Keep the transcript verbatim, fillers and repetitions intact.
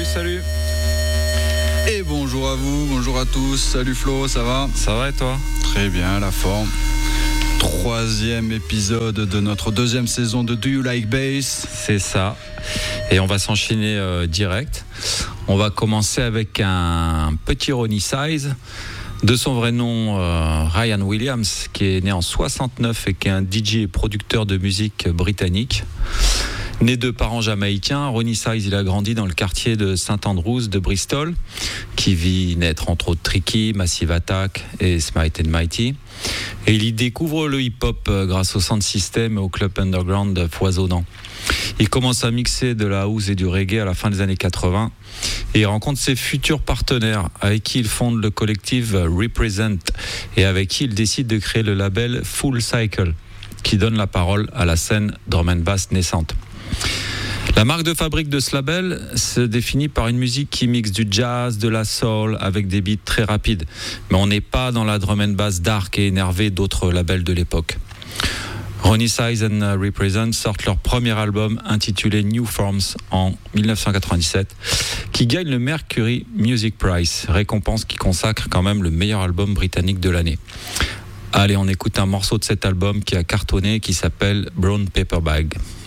salut. Et bonjour à vous, bonjour à tous. Salut Flo, ça va ? Ça va et toi ? Très bien, la forme. Troisième épisode de notre deuxième saison de Do You Like Bass ? C'est ça. Et on va s'enchaîner euh, direct. On va commencer avec un petit Ronnie Size. De son vrai nom, euh, Ryan Williams, qui est né en soixante-neuf et qui est un D J et producteur de musique britannique. Né de parents jamaïcains, Ronnie Size, il a grandi dans le quartier de Saint Andrews de Bristol, qui vit naître entre autres Tricky, Massive Attack et Smite and Mighty. Et il y découvre le hip-hop grâce au sound system et au club underground foisonnant. Il commence à mixer de la house et du reggae à la fin des années quatre-vingts et il rencontre ses futurs partenaires avec qui il fonde le collectif Represent et avec qui il décide de créer le label Full Cycle qui donne la parole à la scène drum and bass naissante. La marque de fabrique de ce label se définit par une musique qui mixe du jazz, de la soul avec des beats très rapides. Mais on n'est pas dans la drum and bass dark et énervée d'autres labels de l'époque. Ronnie Size and Represent sortent leur premier album intitulé New Forms en dix-neuf cent quatre-vingt-dix-sept qui gagne le Mercury Music Prize, récompense qui consacre quand même le meilleur album britannique de l'année. Allez, on écoute un morceau de cet album qui a cartonné qui s'appelle Brown Paper Bag.